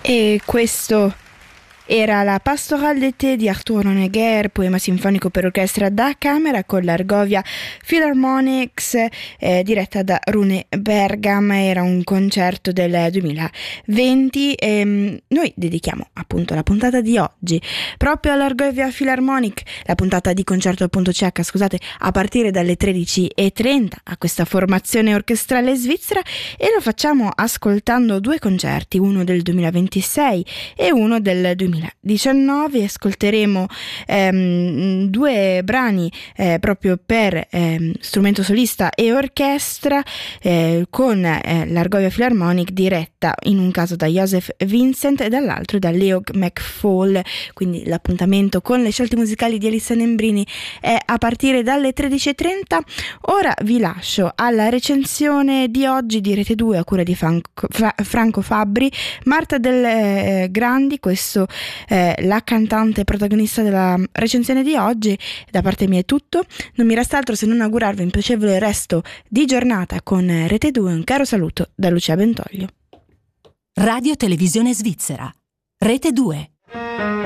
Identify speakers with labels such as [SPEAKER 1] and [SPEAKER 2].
[SPEAKER 1] E questo era la Pastoral d'été di Arturo Honegger, poema sinfonico per orchestra da camera con l'Argovia Philharmonics, diretta da Rune Bergam. Era un concerto del 2020 e noi dedichiamo appunto la puntata di oggi proprio all'Argovia Philharmonic, la puntata di concerto appunto CH, scusate, a partire dalle 13:30 a questa formazione orchestrale svizzera, e lo facciamo ascoltando due concerti, uno del 2026 e uno del 2019. Ascolteremo due brani proprio per strumento solista e orchestra con l'Argovia Philharmonic, diretta in un caso da Joseph Vincent e dall'altro da Leo McFall. Quindi l'appuntamento con le scelte musicali di Elissa Nembrini è a partire dalle 13:30. Ora vi lascio alla recensione di oggi di Rete 2 a cura di Franco Fabbri, Marta del Grandi, questo la cantante protagonista della recensione di oggi. Da parte mia è tutto, non mi resta altro se non augurarvi un piacevole resto di giornata con Rete 2. Un caro saluto da Lucia Bentoglio.
[SPEAKER 2] Radio Televisione Svizzera, Rete 2.